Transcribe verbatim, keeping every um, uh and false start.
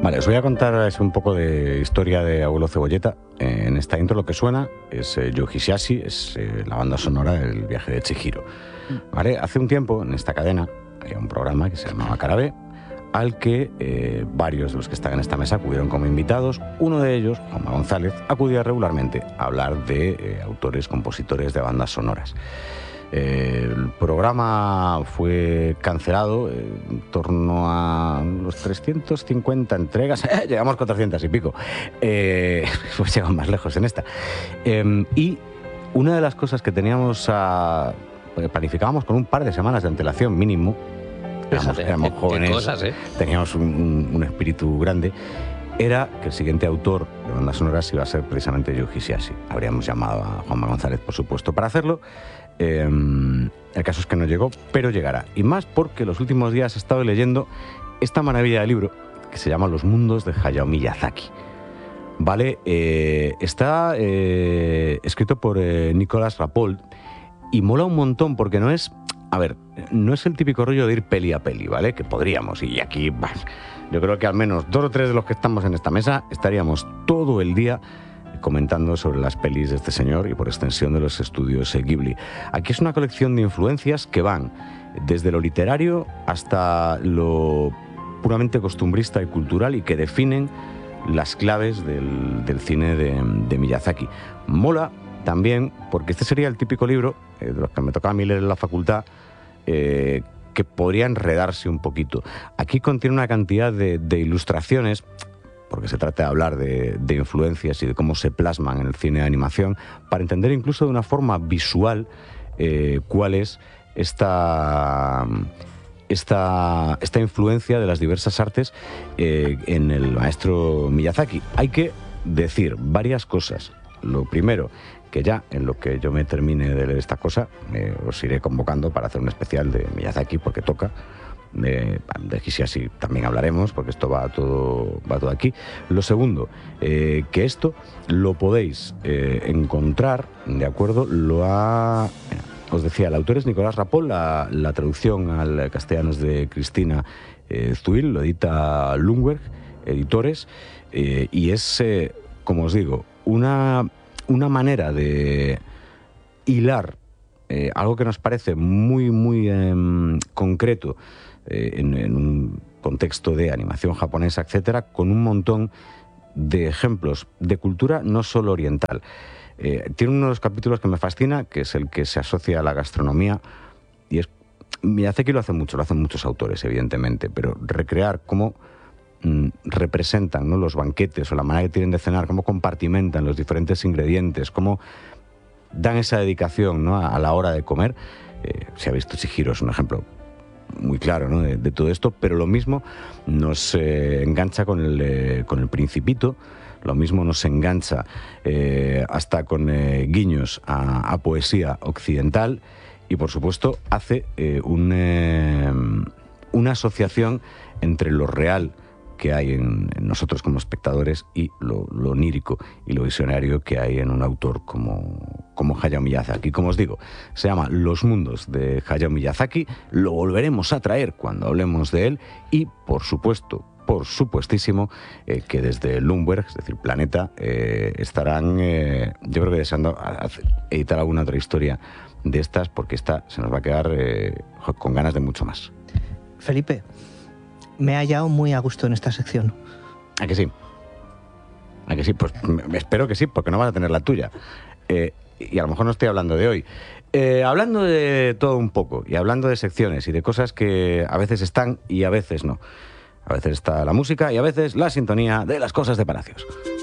Vale, os voy a contar es un poco de historia de Abuelo Cebolleta. Eh, en esta intro lo que suena es eh, Yu Hisaishi, es eh, la banda sonora del viaje de Chihiro. Vale, hace un tiempo en esta cadena había un programa que se llamaba Cara B, al que eh, varios de los que están en esta mesa acudieron como invitados. Uno de ellos, Juanma González, acudía regularmente a hablar de eh, autores, compositores de bandas sonoras. Eh, el programa fue cancelado eh, en torno a los trescientas cincuenta entregas. Eh, llegamos cuatrocientas y pico. Eh, pues llegamos más lejos en esta. Eh, y una de las cosas que teníamos a, planificábamos con un par de semanas de antelación mínimo. Éramos, éramos jóvenes, qué cosas, ¿eh? Teníamos un, un, un espíritu grande. Era que el siguiente autor de bandas sonoras iba a ser precisamente Yu Hisaishi. Habríamos llamado a Juanma González, por supuesto, para hacerlo. Eh, el caso es que no llegó, pero llegará. Y más porque los últimos días he estado leyendo esta maravilla de libro que se llama Los mundos de Hayao Miyazaki. Vale, eh, está eh, escrito por eh, Nicolas Rapold y mola un montón porque no es, a ver, no es el típico rollo de ir peli a peli, ¿vale? Que podríamos, y aquí, bah, yo creo que al menos dos o tres de los que estamos en esta mesa estaríamos todo el día comentando sobre las pelis de este señor y por extensión de los estudios Ghibli. Aquí es una colección de influencias que van desde lo literario hasta lo puramente costumbrista y cultural y que definen las claves del, del cine de, de Miyazaki. Mola también porque este sería el típico libro eh, de los que me tocaba a mí leer en la facultad, eh, que podría enredarse un poquito. Aquí contiene una cantidad de, de ilustraciones, porque se trata de hablar de, de influencias y de cómo se plasman en el cine de animación, para entender incluso de una forma visual eh, cuál es esta, esta, esta influencia de las diversas artes eh, en el maestro Miyazaki. Hay que decir varias cosas. Lo primero, que ya en lo que yo me termine de leer esta cosa, eh, os iré convocando para hacer un especial de Miyazaki, porque toca. De, de Hisaishi también hablaremos, porque esto va todo, va todo aquí. Lo segundo, eh, que esto lo podéis eh, encontrar, ¿de acuerdo? Lo ha... Os decía, el autor es Nicolás Rapold, la, la traducción al castellano es de Cristina eh, Zuil, lo edita Lundberg Editores, eh, y es, eh, como os digo, una, una manera de hilar eh, algo que nos parece muy, muy eh, concreto, Eh, en, en un contexto de animación japonesa, etcétera, con un montón de ejemplos de cultura no solo oriental. Eh, tiene uno de los capítulos que me fascina, que es el que se asocia a la gastronomía, y es, Miyazaki lo hace mucho, lo hacen muchos autores, evidentemente, pero recrear cómo mm, representan, ¿no?, los banquetes o la manera que tienen de cenar, cómo compartimentan los diferentes ingredientes, cómo dan esa dedicación, ¿no?, a, a la hora de comer. Eh, se ha visto Chihiro, es un ejemplo muy claro, ¿no?, de, de todo esto, pero lo mismo nos eh, engancha con el, eh, con el Principito, lo mismo nos engancha eh, hasta con eh, guiños a, a poesía occidental y, por supuesto, hace eh, un, eh, una asociación entre lo real que hay en, en nosotros como espectadores y lo, lo onírico y lo visionario que hay en un autor como, como Hayao Miyazaki. Como os digo, se llama Los mundos de Hayao Miyazaki, lo volveremos a traer cuando hablemos de él y, por supuesto, por supuestísimo, eh, que desde Lundberg, es decir, Planeta, eh, estarán, eh, yo creo que deseando hacer, editar alguna otra historia de estas, porque esta se nos va a quedar eh, con ganas de mucho más. Felipe, me he hallado muy a gusto en esta sección. ¿A que sí? ¿A que sí? Pues espero que sí, porque no vas a tener la tuya. Eh, y a lo mejor no estoy hablando de hoy. Eh, hablando de todo un poco, y hablando de secciones y de cosas que a veces están y a veces no. A veces está la música y a veces la sintonía de las cosas de Palacios.